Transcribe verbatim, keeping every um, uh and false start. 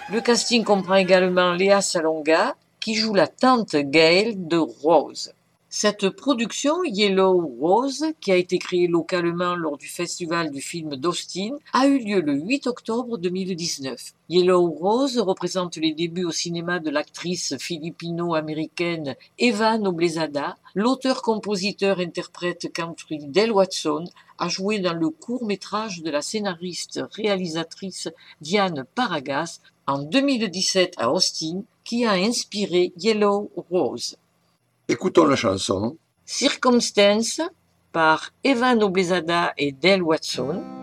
Le casting comprend également Léa Salonga, qui joue la tante Gail de Rose. Cette production, Yellow Rose, qui a été créée localement lors du festival du film d'Austin, a eu lieu le huit octobre deux mille dix-neuf. Yellow Rose représente les débuts au cinéma de l'actrice philippino-américaine Eva Noblezada. L'auteur-compositeur-interprète country Del Watson a joué dans le court-métrage de la scénariste-réalisatrice Diane Paragas en deux mille dix-sept à Austin, qui a inspiré Yellow Rose. Écoutons la chanson. Circumstance par Eva Noblezada et Del Watson.